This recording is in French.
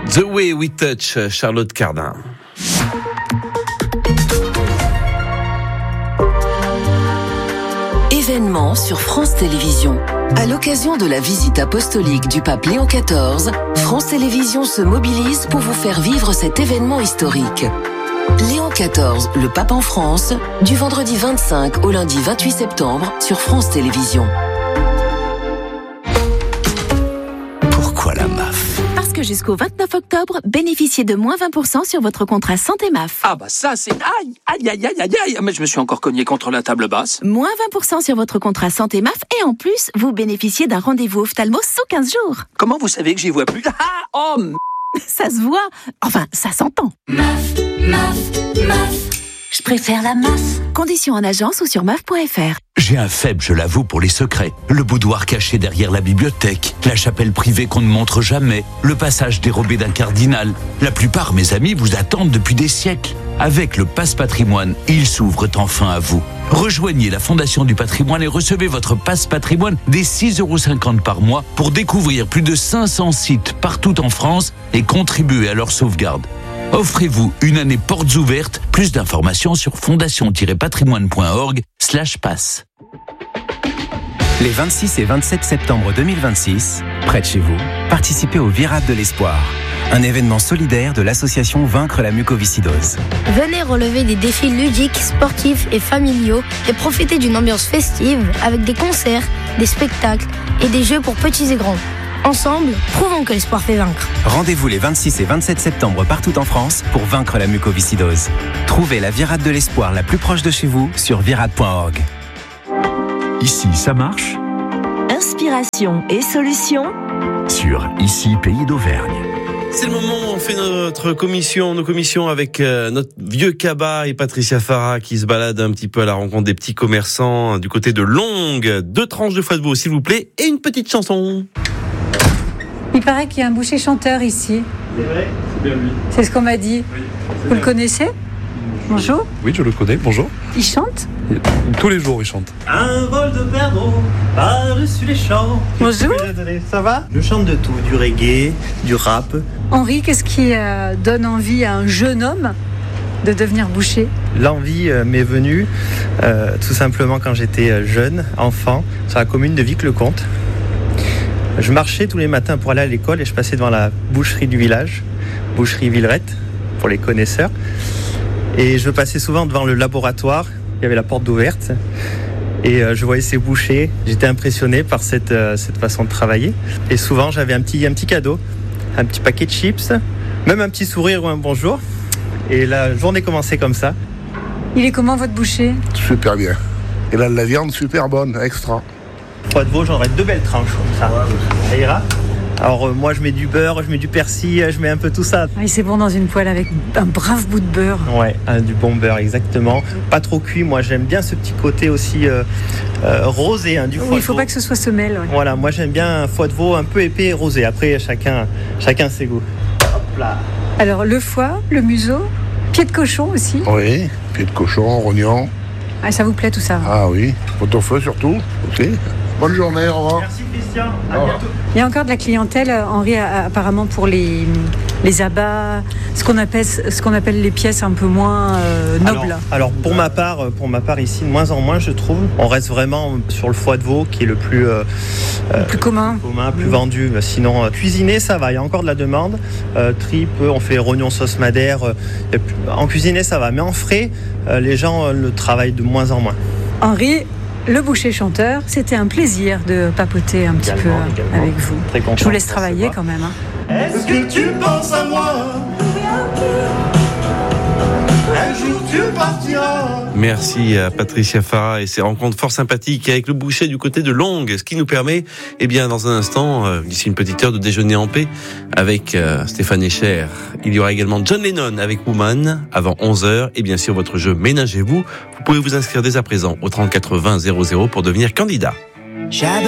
The Way We Touch, Charlotte Cardin. Événement sur France Télévisions. À l'occasion de la visite apostolique du pape Léon XIV, France Télévisions se mobilise pour vous faire vivre cet événement historique. Léon XIV, le pape en France, du vendredi 25 au lundi 28 septembre sur France Télévisions. Pourquoi la MAF ? Parce que jusqu'au 29 octobre, bénéficiez de moins 20% sur votre contrat santé MAF. Ah bah ça c'est... Aïe, mais je me suis encore cogné contre la table basse. Moins 20% sur votre contrat santé MAF et en plus, vous bénéficiez d'un rendez-vous ophtalmo sous 15 jours. Comment vous savez que j'y vois plus ? Ça se voit, enfin ça s'entend. MAF, je préfère la MAF. Conditions en agence ou sur MAF.fr. J'ai un faible, je l'avoue, pour les secrets. Le boudoir caché derrière la bibliothèque, la chapelle privée qu'on ne montre jamais, le passage dérobé d'un cardinal. La plupart, mes amis, vous attendent depuis des siècles. Avec le Pass Patrimoine, ils s'ouvrent enfin à vous. Rejoignez la Fondation du Patrimoine et recevez votre Pass Patrimoine dès 6,50 € par mois pour découvrir plus de 500 sites partout en France et contribuer à leur sauvegarde. Offrez-vous une année portes ouvertes. Plus d'informations sur fondation-patrimoine.org/pass. Les 26 et 27 septembre 2026, près de chez vous, participez au Virade de l'Espoir, un événement solidaire de l'association Vaincre la mucoviscidose. Venez relever des défis ludiques, sportifs et familiaux et profitez d'une ambiance festive avec des concerts, des spectacles et des jeux pour petits et grands. Ensemble, prouvons que l'espoir fait vaincre. Rendez-vous les 26 et 27 septembre partout en France pour vaincre la mucoviscidose. Trouvez la Virade de l'Espoir la plus proche de chez vous sur virade.org. Ici, ça marche ? Inspiration et solutions Sur Ici, Pays d'Auvergne. C'est le moment où on fait nos commissions avec notre vieux Kaba et Patricia Farah qui se baladent un petit peu à la rencontre des petits commerçants du côté de Longues. 2 tranches de foie de veau, s'il vous plaît, et une petite chanson. Il paraît qu'il y a un boucher chanteur ici. C'est vrai, c'est bien lui. C'est ce qu'on m'a dit. Oui, vous le connaissez ? Bonjour. Oui, je le connais, bonjour. Il chante ? Tous les jours, il chante. Un vol de perdreaux par-dessus les champs. Bonjour. Ça va ? Je chante de tout, du reggae, du rap. Henri, qu'est-ce qui donne envie à un jeune homme de devenir boucher ? L'envie m'est venue tout simplement quand j'étais jeune, enfant, sur la commune de Vic-le-Comte. Je marchais tous les matins pour aller à l'école et je passais devant la boucherie du village, boucherie Villerette, pour les connaisseurs. Et je passais souvent devant le laboratoire, il y avait la porte ouverte. Et je voyais ces bouchers, j'étais impressionné par cette façon de travailler. Et souvent j'avais un petit cadeau, un petit paquet de chips, même un petit sourire ou un bonjour. Et la journée commençait comme ça. Il est comment votre boucher ? Super bien. Et là, la viande super bonne, extra. Foie de veau, j'en aurais 2 belles tranches comme ça. Ça ira ? Alors moi je mets du beurre, je mets du persil, je mets un peu tout ça. Et c'est bon dans une poêle avec un brave bout de beurre. Ouais, du bon beurre exactement. Pas trop cuit, moi j'aime bien ce petit côté aussi rosé du foie de veau. Il ne faut pas que ce soit semelle. Ouais. Voilà, moi j'aime bien un foie de veau un peu épais et rosé. Après chacun ses goûts. Hop là. Alors le foie, le museau, pied de cochon aussi. Oui, pied de cochon, rognon. Ah, ça vous plaît tout ça ? Ah oui, pot-au-feu surtout. Ok. Bonne journée, au revoir. Merci Christian, à bientôt. Il y a encore de la clientèle, Henri, apparemment pour les abats, ce qu'on appelle les pièces un peu moins nobles. Alors pour ma part ici, de moins en moins je trouve. On reste vraiment sur le foie de veau qui est le plus commun, plus vendu. Sinon, cuisiner ça va, il y a encore de la demande. Tripes, on fait rognon sauce madère. En cuisiner ça va, mais en frais, les gens le travaillent de moins en moins. Henri, le boucher chanteur, c'était un plaisir de papoter un petit peu avec vous. Très content. Je vous laisse travailler quand même. Est-ce que tu penses à moi ? Un jour tu partiras. Merci à Patricia Farah et ses rencontres fort sympathiques avec le boucher du côté de Longues, ce qui nous permet, dans un instant, d'ici une petite heure, de déjeuner en paix avec Stéphane Echer. Il y aura également John Lennon avec Woman avant 11h et bien sûr votre jeu Ménagez-vous. Vous pouvez vous inscrire dès à présent au 34 20 00 pour devenir candidat.